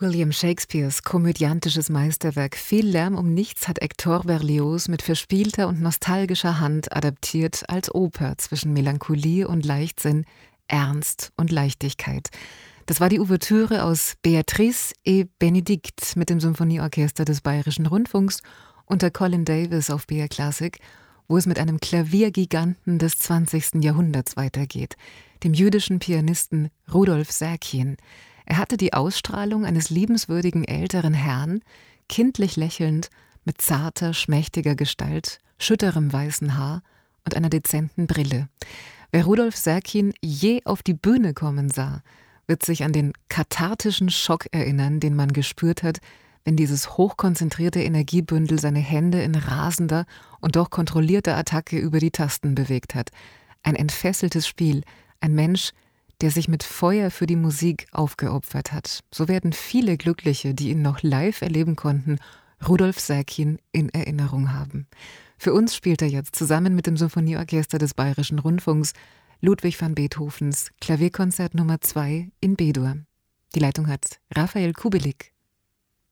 William Shakespeares komödiantisches Meisterwerk Viel Lärm um nichts hat Hector Berlioz mit verspielter und nostalgischer Hand adaptiert als Oper zwischen Melancholie und Leichtsinn, Ernst und Leichtigkeit. Das war die Ouvertüre aus Béatrice et Bénédict mit dem Symphonieorchester des Bayerischen Rundfunks unter Colin Davis auf BR Classic, wo es mit einem Klaviergiganten des 20. Jahrhunderts weitergeht, dem jüdischen Pianisten Rudolf Serkin. Er hatte die Ausstrahlung eines liebenswürdigen älteren Herrn, kindlich lächelnd, mit zarter, schmächtiger Gestalt, schütterem weißen Haar und einer dezenten Brille. Wer Rudolf Serkin je auf die Bühne kommen sah, wird sich an den kathartischen Schock erinnern, den man gespürt hat, wenn dieses hochkonzentrierte Energiebündel seine Hände in rasender und doch kontrollierter Attacke über die Tasten bewegt hat. Ein entfesseltes Spiel, ein Mensch, der sich mit Feuer für die Musik aufgeopfert hat. So werden viele Glückliche, die ihn noch live erleben konnten, Rudolf Serkin in Erinnerung haben. Für uns spielt er jetzt zusammen mit dem Symphonieorchester des Bayerischen Rundfunks Ludwig van Beethovens Klavierkonzert Nummer 2 in B-Dur. Die Leitung hat Raphael Kubelik.